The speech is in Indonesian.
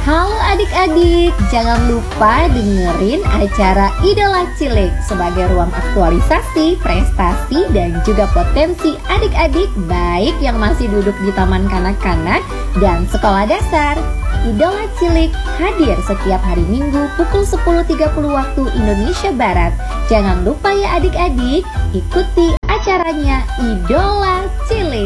Halo adik-adik, jangan lupa dengerin acara Idola Cilik sebagai ruang aktualisasi, prestasi, dan juga potensi adik-adik baik yang masih duduk di taman kanak-kanak dan sekolah dasar. Idola Cilik hadir setiap hari Minggu pukul 10.30 waktu Indonesia Barat. Jangan lupa ya adik-adik, ikuti acaranya Idola Cilik.